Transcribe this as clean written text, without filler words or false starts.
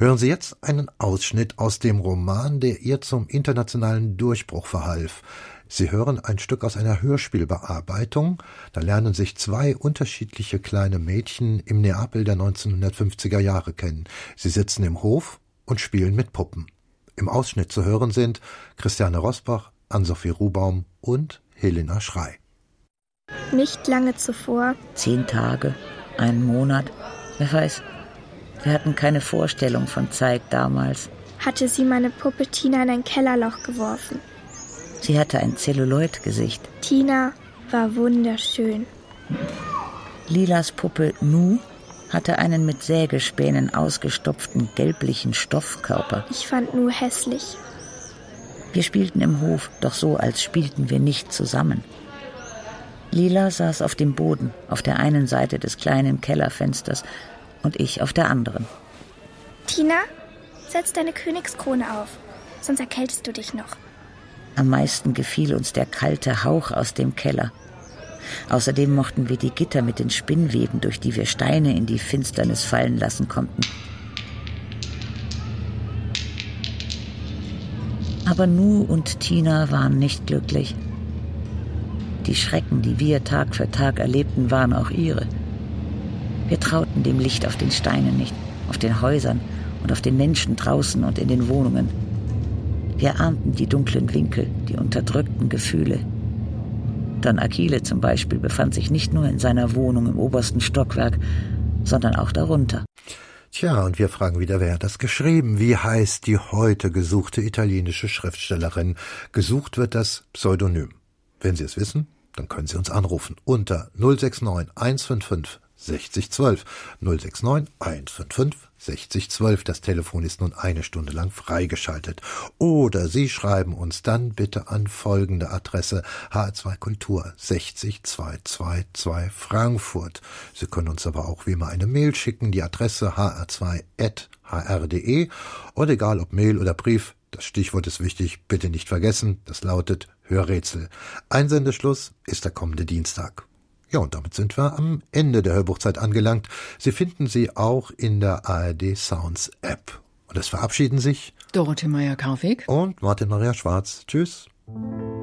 Hören Sie jetzt einen Ausschnitt aus dem Roman, der ihr zum internationalen Durchbruch verhalf. Sie hören ein Stück aus einer Hörspielbearbeitung. Da lernen sich zwei unterschiedliche kleine Mädchen im Neapel der 1950er Jahre kennen. Sie sitzen im Hof und spielen mit Puppen. Im Ausschnitt zu hören sind Christiane Rosbach, Ann-Sophie Rubaum und Helena Schrey. Nicht lange zuvor. 10 Tage, 1 Monat, wer weiß. Wir hatten keine Vorstellung von Zeit damals. Hatte sie meine Puppe Tina in ein Kellerloch geworfen. Sie hatte ein Zelluloid-Gesicht. Tina war wunderschön. Lilas Puppe Nu hatte einen mit Sägespänen ausgestopften gelblichen Stoffkörper. Ich fand Nu hässlich. Wir spielten im Hof, doch so, als spielten wir nicht zusammen. Lila saß auf dem Boden, auf der einen Seite des kleinen Kellerfensters und ich auf der anderen. Tina, setz deine Königskrone auf, sonst erkältest du dich noch. Am meisten gefiel uns der kalte Hauch aus dem Keller. Außerdem mochten wir die Gitter mit den Spinnweben, durch die wir Steine in die Finsternis fallen lassen konnten. Aber Nu und Tina waren nicht glücklich. Die Schrecken, die wir Tag für Tag erlebten, waren auch ihre. Wir trauten dem Licht auf den Steinen nicht, auf den Häusern und auf den Menschen draußen und in den Wohnungen. Wir ahnten die dunklen Winkel, die unterdrückten Gefühle. Don Achille zum Beispiel befand sich nicht nur in seiner Wohnung im obersten Stockwerk, sondern auch darunter. Tja, und wir fragen wieder, wer hat das geschrieben? Wie heißt die heute gesuchte italienische Schriftstellerin? Gesucht wird das Pseudonym. Wenn Sie es wissen, dann können Sie uns anrufen unter 069 155 6012. 069 155 6012. Das Telefon ist nun 1 Stunde lang freigeschaltet. Oder Sie schreiben uns dann bitte an folgende Adresse: HR2 Kultur 60222 Frankfurt. Sie können uns aber auch wie immer eine Mail schicken, die Adresse hr2@hr.de, und egal ob Mail oder Brief, das Stichwort ist wichtig, bitte nicht vergessen, das lautet Hörrätsel. Einsendeschluss ist der kommende Dienstag. Ja, und damit sind wir am Ende der Hörbuchzeit angelangt. Sie finden sie auch in der ARD Sounds App. Und es verabschieden sich Dorothee Meyer-Karwig und Martin Maria Schwarz. Tschüss.